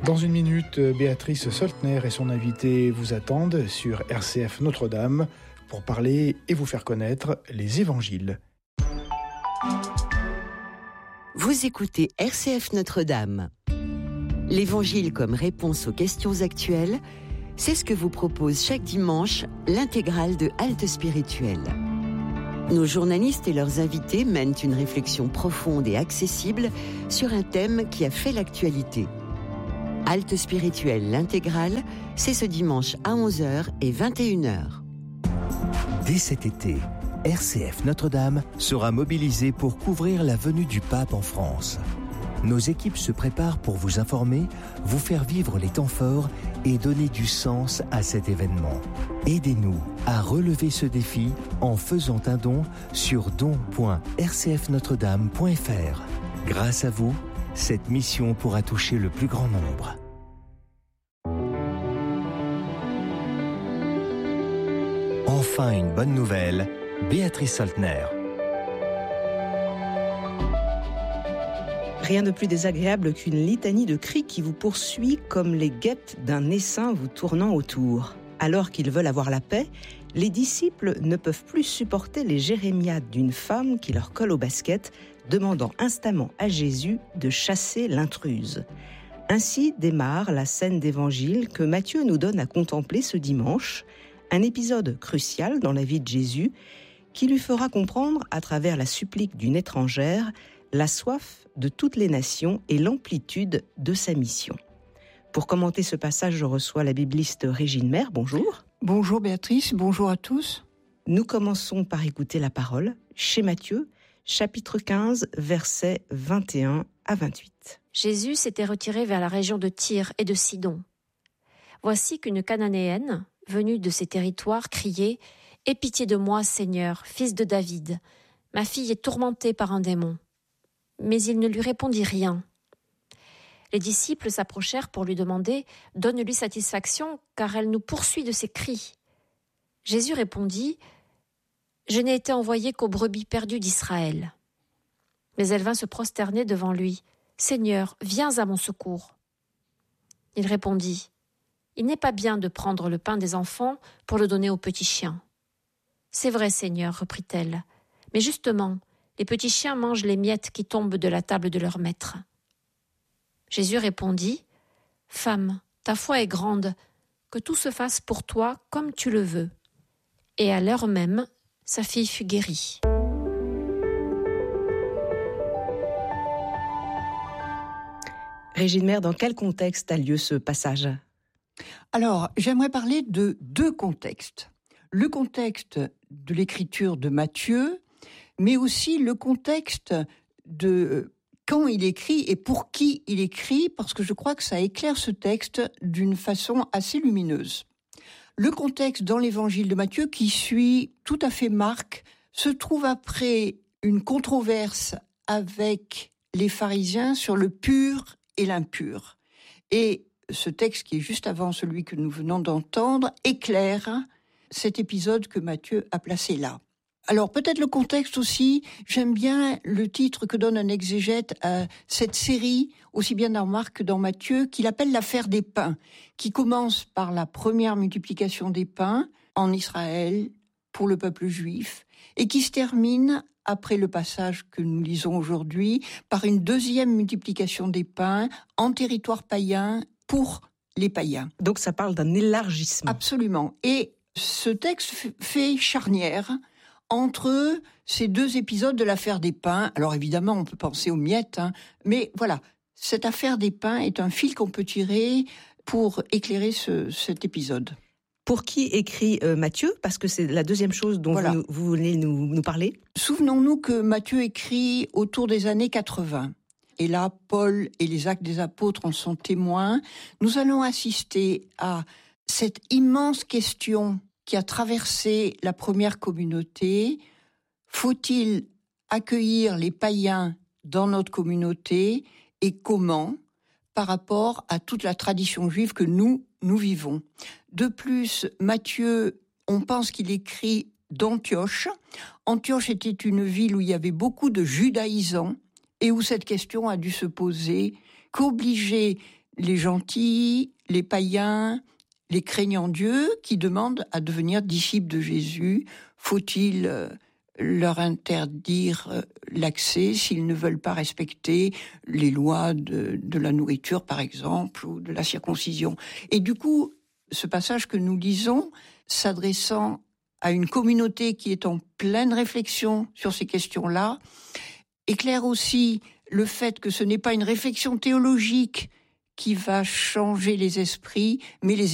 Dans une minute, Béatrice Soltner et son invité vous attendent sur RCF Notre-Dame pour parler et vous faire connaître les évangiles. Vous écoutez RCF Notre-Dame. L'évangile comme réponse aux questions actuelles, c'est ce que vous propose chaque dimanche l'intégrale de Halte Spirituelle. Nos journalistes et leurs invités mènent une réflexion profonde et accessible sur un thème qui a fait l'actualité. Halte Spirituelle, l'intégrale, c'est ce dimanche à 11h et 21h. Dès cet été, RCF Notre-Dame sera mobilisée pour couvrir la venue du pape en France. Nos équipes se préparent pour vous informer, vous faire vivre les temps forts et donner du sens à cet événement. Aidez-nous à relever ce défi en faisant un don sur don.rcfnotredame.fr. Grâce à vous, cette mission pourra toucher le plus grand nombre. Enfin une bonne nouvelle, Béatrice Soltner. Rien de plus désagréable qu'une litanie de cris qui vous poursuit comme les guêpes d'un essaim vous tournant autour. Alors qu'ils veulent avoir la paix, les disciples ne peuvent plus supporter les jérémiades d'une femme qui leur colle au basket, demandant instamment à Jésus de chasser l'intruse. Ainsi démarre la scène d'évangile que Matthieu nous donne à contempler ce dimanche, un épisode crucial dans la vie de Jésus qui lui fera comprendre, à travers la supplique d'une étrangère, la soif de toutes les nations et l'amplitude de sa mission. Pour commenter ce passage, je reçois la bibliste Régine Maire. Bonjour. Bonjour Béatrice, bonjour à tous. Nous commençons par écouter la parole chez Matthieu, chapitre 15, versets 21 à 28. Jésus s'était retiré vers la région de Tyr et de Sidon. Voici qu'une Cananéenne, venue de ces territoires, criait « Aie pitié de moi, Seigneur, fils de David. Ma fille est tourmentée par un démon. » Mais il ne lui répondit rien. Les disciples s'approchèrent pour lui demander « Donne-lui satisfaction, car elle nous poursuit de ses cris. » Jésus répondit « Je n'ai été envoyé qu'aux brebis perdues d'Israël. » Mais elle vint se prosterner devant lui. « Seigneur, viens à mon secours. » Il répondit « Il n'est pas bien de prendre le pain des enfants pour le donner aux petits chiens. »« C'est vrai, Seigneur, reprit-elle, mais justement, les petits chiens mangent les miettes qui tombent de la table de leur maître. » Jésus répondit « Femme, ta foi est grande, que tout se fasse pour toi comme tu le veux. » Et à l'heure même, sa fille fut guérie. Régine Maire, dans quel contexte a lieu ce passage ? Alors, j'aimerais parler de deux contextes. Le contexte de l'écriture de Matthieu, mais aussi le contexte de quand il écrit et pour qui il écrit, parce que je crois que ça éclaire ce texte d'une façon assez lumineuse. Le contexte dans l'évangile de Matthieu, qui suit tout à fait Marc, se trouve après une controverse avec les pharisiens sur le pur et l'impur. Et ce texte, qui est juste avant celui que nous venons d'entendre, éclaire cet épisode que Matthieu a placé là. Alors peut-être le contexte aussi, j'aime bien le titre que donne un exégète à cette série, aussi bien dans Marc que dans Matthieu, qu'il appelle l'affaire des pains, qui commence par la première multiplication des pains en Israël pour le peuple juif, et qui se termine, après le passage que nous lisons aujourd'hui, par une deuxième multiplication des pains en territoire païen pour les païens. Donc ça parle d'un élargissement. Absolument. Et ce texte fait charnière entre ces deux épisodes de l'affaire des pains. Alors évidemment, on peut penser aux miettes, mais voilà, cette affaire des pains est un fil qu'on peut tirer pour éclairer cet épisode. Pour qui écrit Matthieu ? Parce que c'est la deuxième chose dont voilà. vous venez nous parler. Souvenons-nous que Matthieu écrit autour des années 80. Et là, Paul et les Actes des Apôtres en sont témoins. Nous allons assister à cette immense question qui a traversé la première communauté. Faut-il accueillir les païens dans notre communauté et comment, par rapport à toute la tradition juive que nous vivons. De plus, Matthieu, on pense qu'il écrit d'Antioche. Antioche était une ville où il y avait beaucoup de judaïsants et où cette question a dû se poser. Qu'obliger les gentils, les païens, les craignants Dieu qui demandent à devenir disciples de Jésus. Faut-il leur interdire l'accès s'ils ne veulent pas respecter les lois de la nourriture, par exemple, ou de la circoncision? Et du coup, ce passage que nous lisons, s'adressant à une communauté qui est en pleine réflexion sur ces questions-là, éclaire aussi le fait que ce n'est pas une réflexion théologique qui va changer les esprits, mais les